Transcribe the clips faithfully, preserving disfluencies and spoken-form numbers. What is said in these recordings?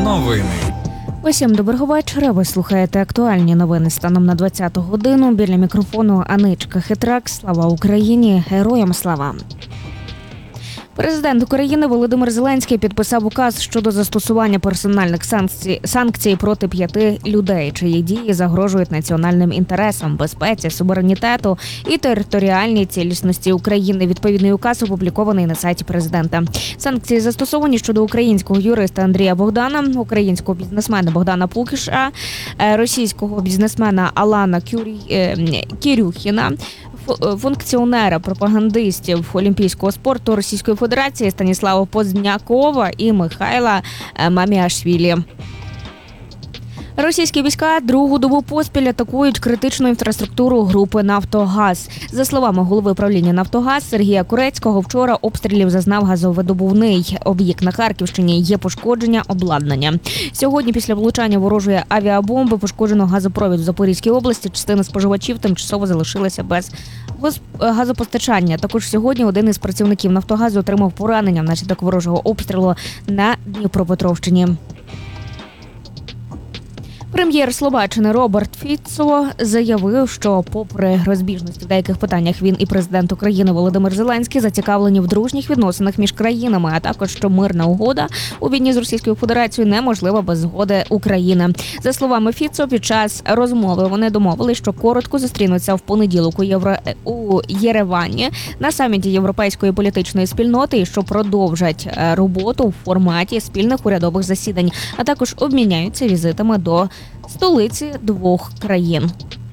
Новини. Усім доброго вечора. Ви слухаєте актуальні новини станом на двадцяту годину. Біля мікрофону Аничка Хитрак. Слава Україні! Героям слава! Президент України Володимир Зеленський підписав указ щодо застосування персональних санкцій, санкцій проти п'яти людей, чиї дії загрожують національним інтересам, безпеці, суверенітету і територіальній цілісності України. Відповідний указ опублікований на сайті президента. Санкції застосовані щодо українського юриста Андрія Богдана, українського бізнесмена Богдана Пукіша, російського бізнесмена Алана Кірюхіна, функціонера, пропагандистів олімпійського спорту Російської Федерації Станіслава Познякова і Михайла Маміашвілі. Російські війська другу добу поспіль атакують критичну інфраструктуру групи «Нафтогаз». За словами голови правління «Нафтогаз» Сергія Курецького, вчора обстрілів зазнав газовидобувний об'єкт на Харківщині. Є пошкодження обладнання. Сьогодні після влучання ворожої авіабомби пошкоджено газопровід в Запорізькій області. Частина споживачів тимчасово залишилася без газопостачання. Також сьогодні один із працівників «Нафтогазу» отримав поранення внаслідок ворожого обстрілу на Дніпропетровщині. Прем'єр Словаччини Роберт Фіцо заявив, що попри розбіжності в деяких питаннях він і президент України Володимир Зеленський зацікавлені в дружніх відносинах між країнами, а також що мирна угода у війні з Російською Федерацією неможлива без згоди України. За словами Фіцо, під час розмови вони домовились, що коротко зустрінуться в понеділок у, Євро... у Єревані на саміті Європейської політичної спільноти і що продовжать роботу в форматі спільних урядових засідань, а також обміняються візитами до столиці двох країн.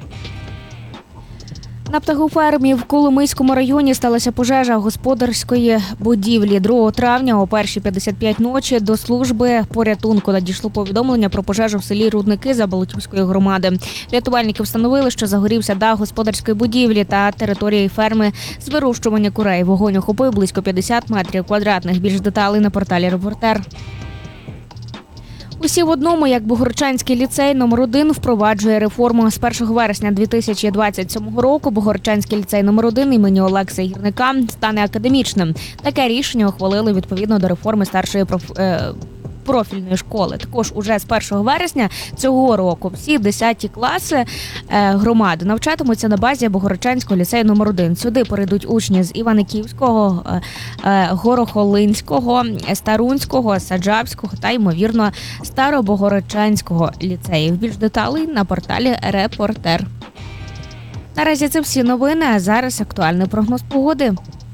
На птахофермі в Коломийському районі сталася пожежа господарської будівлі. другого травня о першій п'ятдесят п'ять ночі до служби порятунку надійшло повідомлення про пожежу в селі Рудники Заболотівської громади. Рятувальники встановили, що загорівся дах господарської будівлі та території ферми з вирощування курей. Вогонь охопив близько п'ятдесят метрів квадратних. Більш деталей на порталі «Репортер». Усі в одному, як Богородчанський ліцей номер один впроваджує реформу. З першого вересня дві тисячі двадцять сьомого року Богородчанський ліцей номер один імені Олекси Гірника стане академічним. Таке рішення ухвалили відповідно до реформи старшої проф... е... профільної школи. Також уже з першого вересня цього року всі десяті класи громади навчатимуться на базі Богородчанського ліцею номер один. Сюди перейдуть учні з Іваниківського, Горохолинського, Старунського, Саджавського та, ймовірно, Старобогородчанського ліцеїв. Більш деталей на порталі «Репортер». Наразі це всі новини, а зараз актуальний прогноз погоди.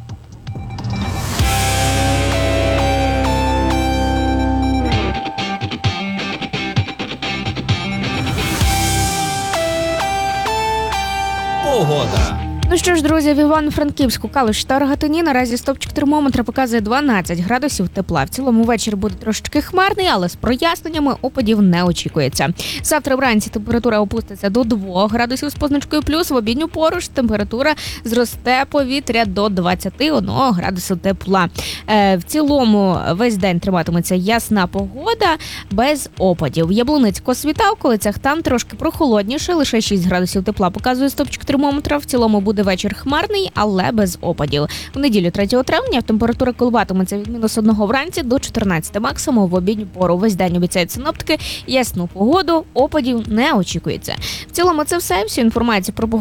Погода. Ну що ж, друзі, в Івано-Франківську, Калуші та Рогатині наразі стовпчик термометра показує дванадцять градусів тепла. В цілому вечір буде трошечки хмарний, але з проясненнями опадів не очікується. Завтра вранці температура опуститься до двох градусів з позначкою плюс. В обідню пору ж температура зросте повітря до двадцяти одного градусу тепла. Е, в цілому весь день триматиметься ясна погода без опадів. В Яблуницько-Світа, в околицях там трошки прохолодніше, лише шість градусів тепла показує стовпчик термометра. В цілому буде вечір хмарний, але без опадів. В неділю третього травня температура коливатиметься від мінус одного вранці до чотирнадцяти максимум в обідню пору. Весь день обіцяють синоптики ясну погоду, опадів не очікується. В цілому це все. Всю інформацію про погоду